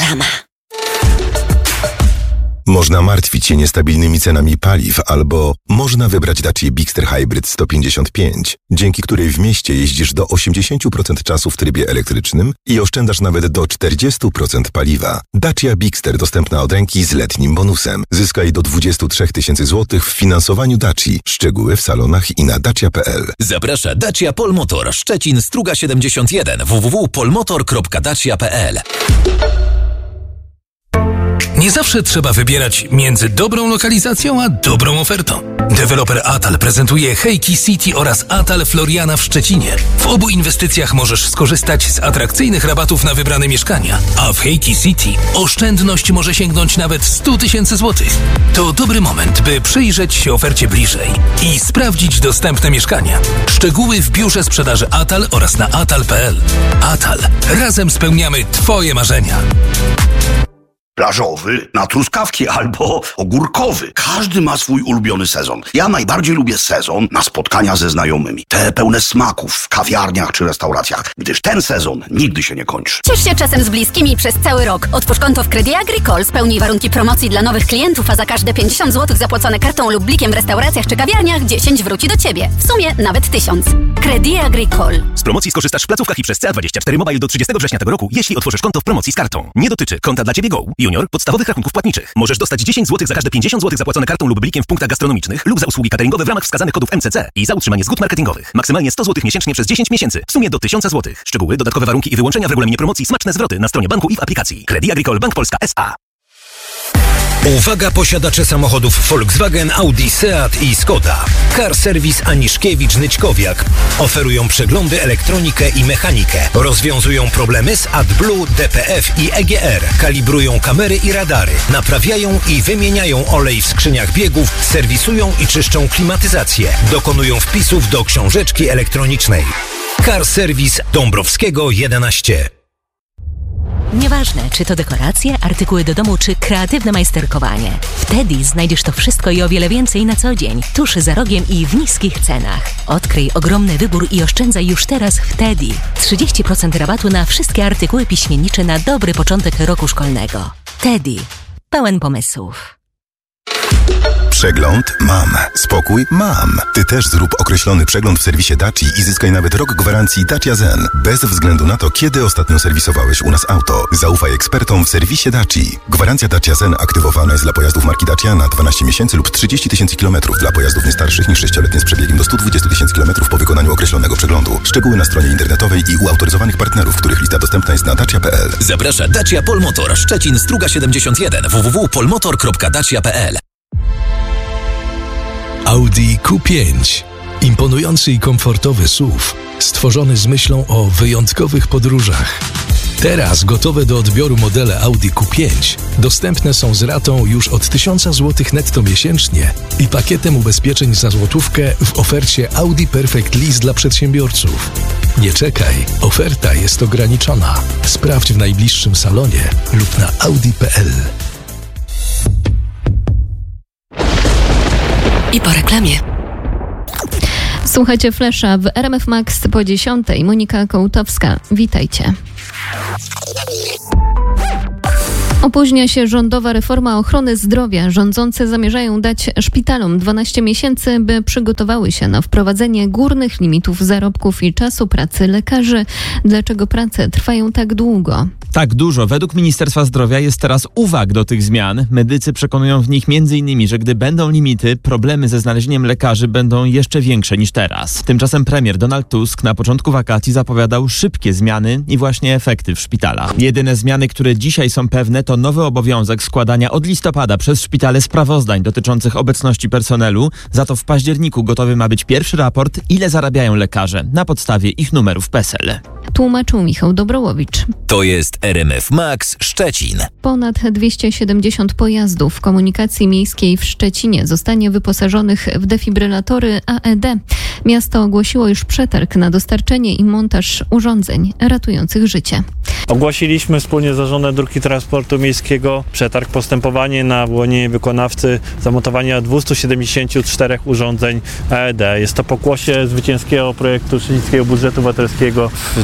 Reklama. Można martwić się niestabilnymi cenami paliw, albo można wybrać Dacia Bigster Hybrid 155, dzięki której w mieście jeździsz do 80% czasu w trybie elektrycznym i oszczędzasz nawet do 40% paliwa. Dacia Bigster dostępna od ręki z letnim bonusem. Zyskaj do 23 000 zł w finansowaniu Daci. Szczegóły w salonach i na dacia.pl. Zaprasza Dacia Polmotor, Szczecin, Struga 71, www.polmotor.dacia.pl. Nie zawsze trzeba wybierać między dobrą lokalizacją a dobrą ofertą. Deweloper Atal prezentuje Hejki City oraz Atal Floriana w Szczecinie. W obu inwestycjach możesz skorzystać z atrakcyjnych rabatów na wybrane mieszkania, a w Hejki City oszczędność może sięgnąć nawet 100 000 złotych. To dobry moment, by przyjrzeć się ofercie bliżej i sprawdzić dostępne mieszkania. Szczegóły w biurze sprzedaży Atal oraz na atal.pl. Atal. Razem spełniamy Twoje marzenia. Plażowy na truskawki albo ogórkowy. Każdy ma swój ulubiony sezon. Ja najbardziej lubię sezon na spotkania ze znajomymi. Te pełne smaków w kawiarniach czy restauracjach, gdyż ten sezon nigdy się nie kończy. Ciesz się czasem z bliskimi przez cały rok. Otwórz konto w Credit Agricole, spełnij warunki promocji dla nowych klientów, a za każde 50 zł zapłacone kartą lub blikiem w restauracjach czy kawiarniach 10 wróci do Ciebie. W sumie nawet 1000. Credit Agricole. Z promocji skorzystasz w placówkach i przez CA24 Mobile do 30 września tego roku, jeśli otworzysz konto w promocji z kartą. Nie dotyczy konta dla Ciebie Go, Junior, podstawowych rachunków płatniczych. Możesz dostać 10 zł za każde 50 zł zapłacone kartą lub blikiem w punktach gastronomicznych lub za usługi cateringowe w ramach wskazanych kodów MCC i za utrzymanie zgód marketingowych. Maksymalnie 100 zł miesięcznie przez 10 miesięcy. W sumie do 1000 zł. Szczegóły, dodatkowe warunki i wyłączenia w regulaminie promocji, smaczne zwroty na stronie banku i w aplikacji. Credit Agricole Bank Polska S.A. Uwaga posiadacze samochodów Volkswagen, Audi, Seat i Skoda. Car Service Aniszkiewicz-Nyćkowiak oferują przeglądy, elektronikę i mechanikę. Rozwiązują problemy z AdBlue, DPF i EGR. Kalibrują kamery i radary. Naprawiają i wymieniają olej w skrzyniach biegów. Serwisują i czyszczą klimatyzację. Dokonują wpisów do książeczki elektronicznej. Car Service Dąbrowskiego 11. Nieważne, czy to dekoracje, artykuły do domu, czy kreatywne majsterkowanie. W Teddy znajdziesz to wszystko i o wiele więcej na co dzień, tuż za rogiem i w niskich cenach. Odkryj ogromny wybór i oszczędzaj już teraz w Teddy. 30% rabatu na wszystkie artykuły piśmiennicze na dobry początek roku szkolnego. Teddy. Pełen pomysłów. Przegląd mam. Spokój mam. Ty też zrób określony przegląd w serwisie Daci i zyskaj nawet rok gwarancji Dacia Zen. Bez względu na to, kiedy ostatnio serwisowałeś u nas auto. Zaufaj ekspertom w serwisie Daci. Gwarancja Dacia Zen aktywowana jest dla pojazdów marki Dacia na 12 miesięcy lub 30 000 km. Dla pojazdów nie starszych niż 6-letnie z przebiegiem do 120 000 km po wykonaniu określonego przeglądu. Szczegóły na stronie internetowej i u autoryzowanych partnerów, których lista dostępna jest na dacia.pl. Zaprasza Dacia Polmotor, Szczecin, Struga 71, www.polmotor.dacia.pl. Audi Q5. Imponujący i komfortowy SUV, stworzony z myślą o wyjątkowych podróżach. Teraz gotowe do odbioru modele Audi Q5 dostępne są z ratą już od 1000 zł netto miesięcznie i pakietem ubezpieczeń za złotówkę w ofercie Audi Perfect Lease dla przedsiębiorców. Nie czekaj, oferta jest ograniczona. Sprawdź w najbliższym salonie lub na audi.pl. I po reklamie. Słuchajcie Flesza w RMF Max po 10. Monika Kołtowska. Witajcie. Opóźnia się rządowa reforma ochrony zdrowia. Rządzący zamierzają dać szpitalom 12 miesięcy, by przygotowały się na wprowadzenie górnych limitów zarobków i czasu pracy lekarzy. Dlaczego prace trwają tak długo? Tak dużo. Według Ministerstwa Zdrowia jest teraz uwag do tych zmian. Medycy przekonują w nich m.in., że gdy będą limity, problemy ze znalezieniem lekarzy będą jeszcze większe niż teraz. Tymczasem premier Donald Tusk na początku wakacji zapowiadał szybkie zmiany i właśnie efekty w szpitalach. Jedyne zmiany, które dzisiaj są pewne, to nowy obowiązek składania od listopada przez szpitale sprawozdań dotyczących obecności personelu. Za to w październiku gotowy ma być pierwszy raport, ile zarabiają lekarze na podstawie ich numerów PESEL. Tłumaczył Michał Dobrołowicz. To jest RMF Max Szczecin. Ponad 270 pojazdów komunikacji miejskiej w Szczecinie zostanie wyposażonych w defibrylatory AED. Miasto ogłosiło już przetarg na dostarczenie i montaż urządzeń ratujących życie. Ogłosiliśmy wspólnie z Zarządem Dróg i Transportu Miejskiego przetarg, postępowanie na wyłonienie wykonawcy zamontowania 274 urządzeń AED. Jest to pokłosie zwycięskiego projektu Szczecińskiego Budżetu Obywatelskiego. W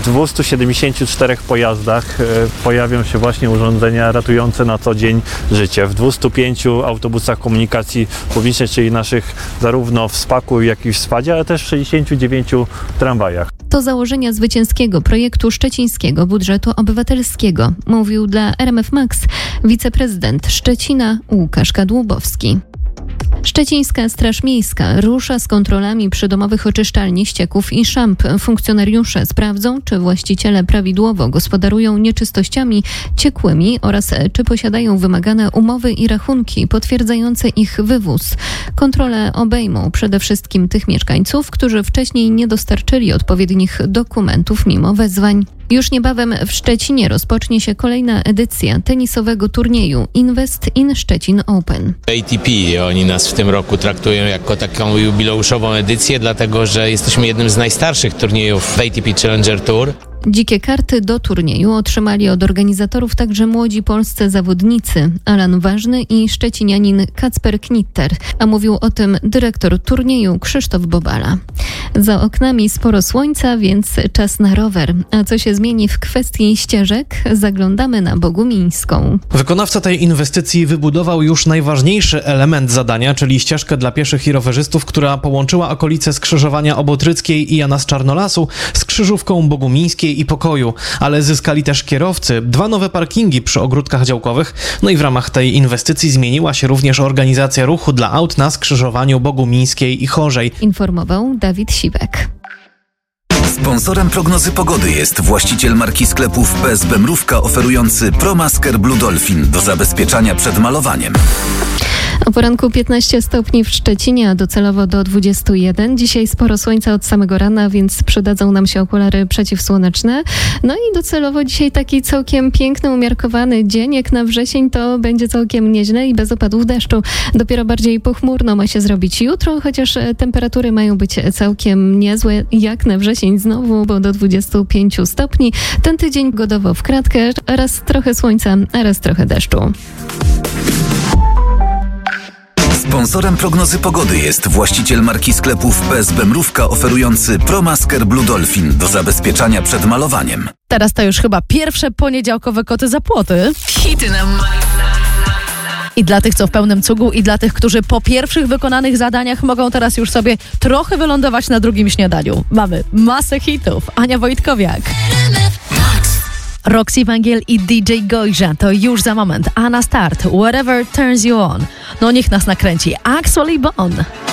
274 pojazdach pojawią się właśnie urządzenia ratujące na co dzień życie. W 205 autobusach komunikacji publicznej, czyli naszych zarówno w SPAK-u, jak i w SPAD-zie, ale też w 69 tramwajach. To założenia zwycięskiego projektu Szczecińskiego Budżetu Obywatelskiego, mówił dla RMF Max wiceprezydent Szczecina Łukasz Kadłubowski. Szczecińska Straż Miejska rusza z kontrolami przydomowych oczyszczalni ścieków i szamp. Funkcjonariusze sprawdzą, czy właściciele prawidłowo gospodarują nieczystościami ciekłymi oraz czy posiadają wymagane umowy i rachunki potwierdzające ich wywóz. Kontrole obejmą przede wszystkim tych mieszkańców, którzy wcześniej nie dostarczyli odpowiednich dokumentów mimo wezwań. Już niebawem w Szczecinie rozpocznie się kolejna edycja tenisowego turnieju Invest in Szczecin Open. ATP, oni nas w tym roku traktują jako taką jubileuszową edycję, dlatego że jesteśmy jednym z najstarszych turniejów ATP Challenger Tour. Dzikie karty do turnieju otrzymali od organizatorów także młodzi polscy zawodnicy Alan Ważny i szczecinianin Kacper Knitter, a mówił o tym dyrektor turnieju Krzysztof Bobala. Za oknami sporo słońca, więc czas na rower. A co się zmieni w kwestii ścieżek? Zaglądamy na Bogumińską. Wykonawca tej inwestycji wybudował już najważniejszy element zadania, czyli ścieżkę dla pieszych i rowerzystów, która połączyła okolice skrzyżowania Obotryckiej i Jana z Czarnolasu z krzyżówką Bogumińskiej i Pokoju, ale zyskali też kierowcy, 2 nowe parkingi przy ogródkach działkowych, no i w ramach tej inwestycji zmieniła się również organizacja ruchu dla aut na skrzyżowaniu Bogumińskiej i Chorzej. Informował Dawid Siwek. Sponsorem prognozy pogody jest właściciel marki sklepów PSB Mrówka oferujący ProMasker Blue Dolphin do zabezpieczania przed malowaniem. O poranku 15 stopni w Szczecinie, a docelowo do 21. Dzisiaj sporo słońca od samego rana, więc przydadzą nam się okulary przeciwsłoneczne. No i docelowo dzisiaj taki całkiem piękny, umiarkowany dzień. Jak na wrzesień to będzie całkiem nieźle i bez opadów deszczu. Dopiero bardziej pochmurno ma się zrobić jutro, chociaż temperatury mają być całkiem niezłe. Jak na wrzesień znowu, bo do 25 stopni. Ten tydzień pogodowo w kratkę. Raz trochę słońca, a raz trochę deszczu. Sponsorem prognozy pogody jest właściciel marki sklepów PSB Mrówka oferujący ProMasker Blue Dolphin do zabezpieczania przed malowaniem. Teraz to już chyba pierwsze poniedziałkowe koty za płoty. Hity na I dla tych, co w pełnym cugu, i dla tych, którzy po pierwszych wykonanych zadaniach mogą teraz już sobie trochę wylądować na drugim śniadaniu. Mamy masę hitów. Ania Wojtkowiak. Roxy Węgiel i DJ Gojża to już za moment, a na start Whatever Turns You On. No niech nas nakręci Actually Bon.